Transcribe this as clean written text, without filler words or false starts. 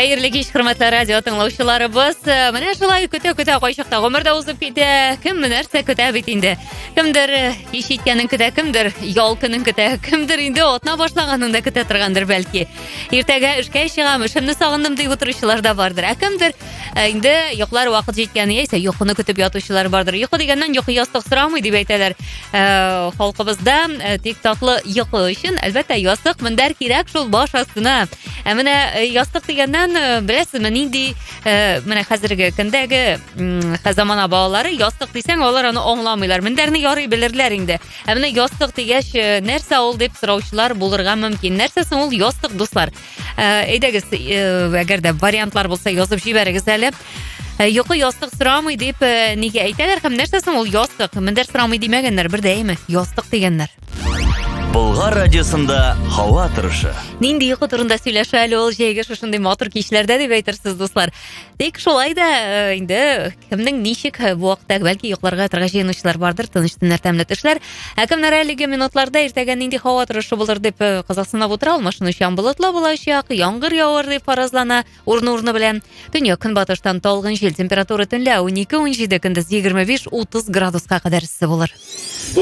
Хәерле кич, хөрмәтле радио тыңлаучыларыбыз. Менә шулай көтә-көтә кайчакта гомер дә узып китә. Кем нәрсә көтә бит инде. Кемдер иш иткәнен көтә, кемдер ял көнен көтә, кемдер инде атна башлаганын да көтә торгандыр бәлки. Иртәгә эшкә чыгам, эшемне сагындым дип утыручылар да бардыр. Кемдер инде йоклар вакыт җиткән яисә йокыны көтеп ятучылар бардыр. Йокы дигәннән йокы ястык сорамый дип әйтәләр. Халкыбызда тик татлы йокы өчен әлбәттә ястык мендәр кирәк шул баш астына. Менә ястык дигәннән беләсезме нинди менә хәзерге көндәге замана балалары ястык дисәң алар аны аңламыйлар. Мендәрне ярый белерләр инде. Менә ястык дигәч нәрсә ул дип сораучылар булырга мөмкин. Нәрсә соң ул ястык, дуслар? Әйдәгез, әгәр дә вариантлар булса язып җибәрегез әле. Йокы ястык сорамый дип нигә әйтәләр һәм нәрсә соң ул ястык? Мендәр сорамый димәгәннәр, бер дәйме? Ястык дигәннәр. Болгар радиосында һава торышы. Нинди йокы турында сөйләшә әле ул җәйге шушындый матур кичләрдә дип әйтерсез, дуслар. Тик шулай да инде кемнең ничек бу вакытта бәлки йокларга торган җыенучылар бардыр, тыныч төннәр, тәмле төшләр. Кемнәр әлеге минутларда иртәгә нинди һава торышы булыр дип кызыксынып утыра алмашын, учан болытлы булачак, яңгыр явыр дип фаразлана урны белән. Төньяк көнбатыштан талгын җил, температура төнлә 12-17, көндез 25-30 градуска кадәр исә булыр.